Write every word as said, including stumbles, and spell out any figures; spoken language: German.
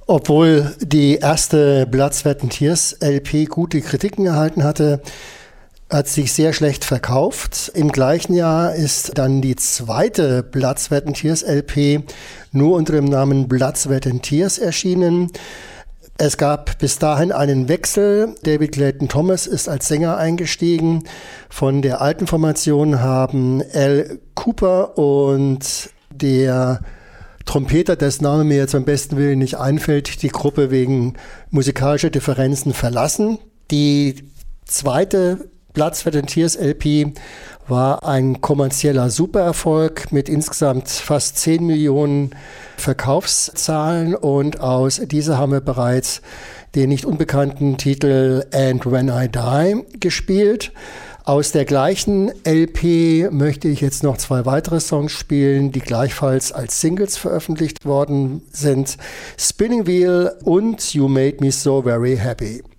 Obwohl die erste Blood, Sweat and Tears L P gute Kritiken erhalten hatte, hat sich sehr schlecht verkauft. Im gleichen Jahr ist dann die zweite Blood, Sweat and Tears L P nur unter dem Namen Blood, Sweat and Tears erschienen. Es gab bis dahin einen Wechsel. David Clayton Thomas ist als Sänger eingestiegen. Von der alten Formation haben Al Kooper und der Trompeter, dessen Name mir jetzt beim besten Willen nicht einfällt, die Gruppe wegen musikalischer Differenzen verlassen. Die zweite Blood, Sweat and Tears L P war ein kommerzieller Supererfolg mit insgesamt fast zehn Millionen Verkaufszahlen, und aus dieser haben wir bereits den nicht unbekannten Titel And When I Die gespielt. Aus der gleichen L P möchte ich jetzt noch zwei weitere Songs spielen, die gleichfalls als Singles veröffentlicht worden sind: Spinning Wheel und You Made Me So Very Happy.